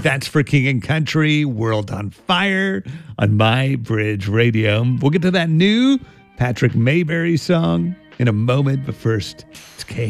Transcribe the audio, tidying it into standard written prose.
That's for King and Country, World on Fire on My Bridge Radio. We'll get to that new Patrick Mayberry song in a moment, but first, it's K.